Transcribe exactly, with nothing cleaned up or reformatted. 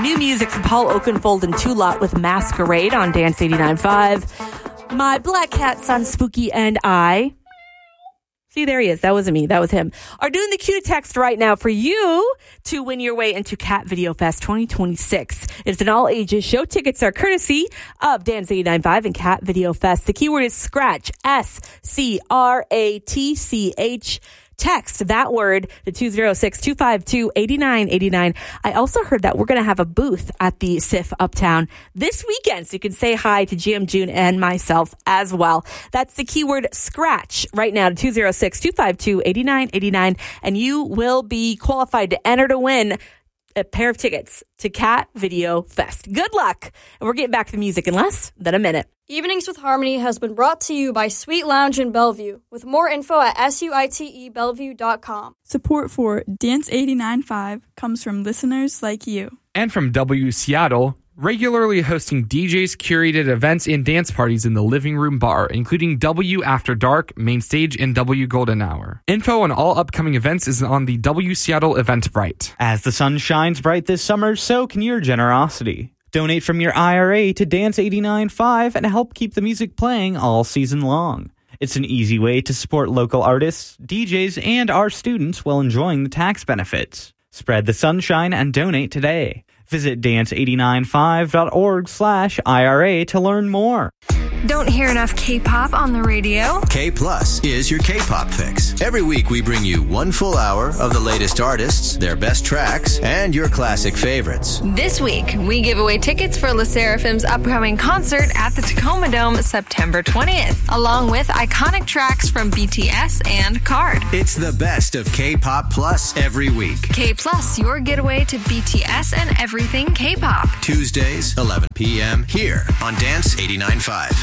new music from Paul Oakenfold and Two-Lot with Masquerade on Dance eighty-nine point five. My Black Cat son, Spooky, and I... See, there he is. That wasn't me. That was him. Are doing the Q text right now for you to win your way into Cat Video Fest twenty twenty-six. It's an all-ages show. Tickets are courtesy of Dance eighty-nine point five and Cat Video Fest. The keyword is SCRATCH. S C R A T C H. Text that word to two zero six, two five two, eight nine eight nine. I also heard that we're going to have a booth at the S I F Uptown this weekend, so you can say hi to G M June and myself as well. That's the keyword SCRATCH right now to two zero six, two five two, eight nine eight nine, and you will be qualified to enter to win a pair of tickets to Cat Video Fest. Good luck. And we're getting back to the music in less than a minute. Evenings with Harmony has been brought to you by Sweet Lounge in Bellevue, with more info at suite bellevue dot com. Support for Dance eighty-nine point five comes from listeners like you. And from W Seattle, regularly hosting D Js, curated events, and dance parties in the Living Room Bar, including W After Dark, Main Stage, and W Golden Hour. Info on all upcoming events is on the W Seattle Eventbrite. As the sun shines bright this summer, so can your generosity. Donate from your I R A to Dance eighty-nine point five and help keep the music playing all season long. It's an easy way to support local artists, D Js, and our students while enjoying the tax benefits. Spread the sunshine and donate today. Visit dance eight nine five dot org slash I R A to learn more. Don't hear enough K-pop on the radio? K Plus is your K-pop fix. Every week we bring you one full hour of the latest artists, their best tracks, and your classic favorites. This week, we give away tickets for LE SSERAFIM's upcoming concert at the Tacoma Dome September twentieth, along with iconic tracks from B T S and KARD. It's the best of K-pop Plus every week. K Plus, your getaway to B T S and everything K-pop. Tuesdays, eleven p.m. here on Dance eighty-nine point five.